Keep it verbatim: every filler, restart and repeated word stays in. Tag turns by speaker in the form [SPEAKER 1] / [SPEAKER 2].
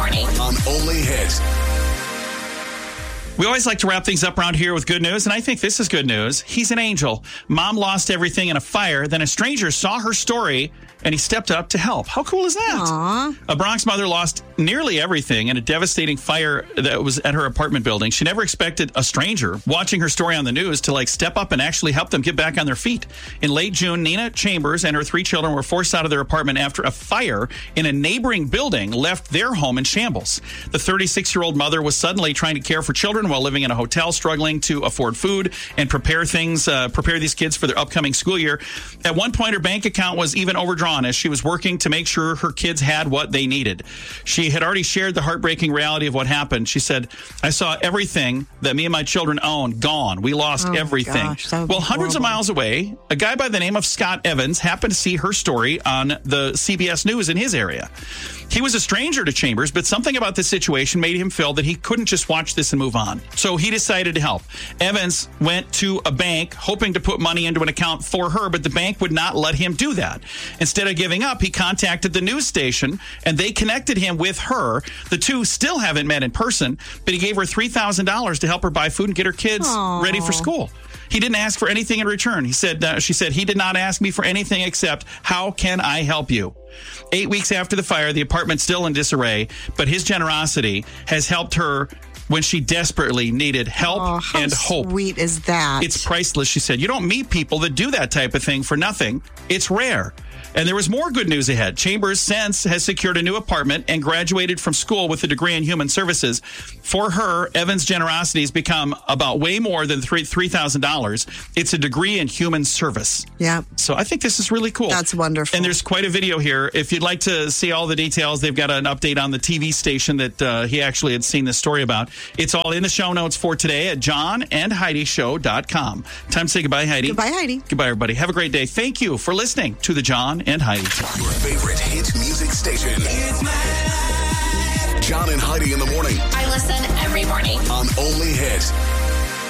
[SPEAKER 1] morning
[SPEAKER 2] on Only Hit.
[SPEAKER 3] We always like to wrap things up around here with good news, and I think this is good news. He's an angel. Mom lost everything in a fire. Then a stranger saw her story, and he stepped up to help. How cool is that?
[SPEAKER 4] Aww.
[SPEAKER 3] A Bronx mother lost nearly everything in a devastating fire that was at her apartment building. She never expected a stranger watching her story on the news to like step up and actually help them get back on their feet. In late June, Nina Chambers and her three children were forced out of their apartment after a fire in a neighboring building left their home in shambles. The thirty-six-year-old mother was suddenly trying to care for children while living in a hotel, struggling to afford food and prepare things, uh, prepare these kids for their upcoming school year. At one point, her bank account was even overdrawn as she was working to make sure her kids had what they needed. She had already shared the heartbreaking reality of what happened. She said, I saw everything that me and my children own gone. We lost
[SPEAKER 4] oh
[SPEAKER 3] everything.
[SPEAKER 4] Gosh, that would
[SPEAKER 3] well,
[SPEAKER 4] be
[SPEAKER 3] hundreds
[SPEAKER 4] horrible.
[SPEAKER 3] of miles away, a guy by the name of Scott Evans happened to see her story on the C B S News in his area. He was a stranger to Chambers, but something about this situation made him feel that he couldn't just watch this and move on. So he decided to help. Evans went to a bank hoping to put money into an account for her, but the bank would not let him do that. Instead of giving up, he contacted the news station, and they connected him with her. The two still haven't met in person, but he gave her three thousand dollars to help her buy food and get her kids
[SPEAKER 4] Aww.
[SPEAKER 3] ready for school. He didn't ask for anything in return. He said, uh, she said, he did not ask me for anything except, how can I help you? Eight weeks after the fire, the apartment's still in disarray, but his generosity has helped her when she desperately needed help
[SPEAKER 4] Oh, how
[SPEAKER 3] and hope.
[SPEAKER 4] sweet is that?
[SPEAKER 3] It's priceless, she said. You don't meet people that do that type of thing for nothing. It's rare. And there was more good news ahead. Chambers since has secured a new apartment and graduated from school with a degree in human services. For her, Evans' generosity has become about way more than three thousand dollars. It's a degree in human service.
[SPEAKER 4] Yeah.
[SPEAKER 3] So I think this is really cool.
[SPEAKER 4] That's wonderful.
[SPEAKER 3] And there's quite a video here. If you'd like to see all the details, they've got an update on the T V station that uh, he actually had seen this story about. It's all in the show notes for today at john and heidi show dot com. Time to say goodbye, Heidi.
[SPEAKER 4] Goodbye, Heidi.
[SPEAKER 3] Goodbye, everybody. Have a great day. Thank you for listening to the John and Heidi Show.
[SPEAKER 2] Your favorite hit music station. It's my John and Heidi in the morning
[SPEAKER 1] I listen every morning
[SPEAKER 2] on Only Hit.